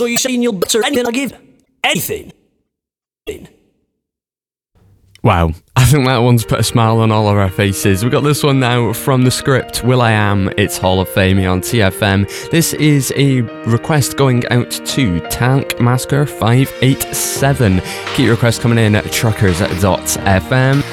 So you saying you'll butter anything I give? Anything? Wow, I think that one's put a smile on all of our faces. We got this one now from the script, will.i.am, It's Hall of Fame on TFM. This is a request going out to Tankmasker587. Keep your requests coming in at truckers.fm.